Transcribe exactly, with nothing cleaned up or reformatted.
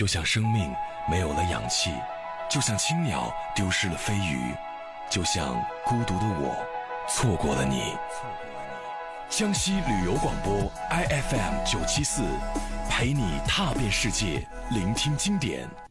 就像生命没有了氧气，就像青鸟丢失了飞鱼，就像孤独的我错过了你。江西旅游广播 I F M 九七四，陪你踏遍世界，聆听经典。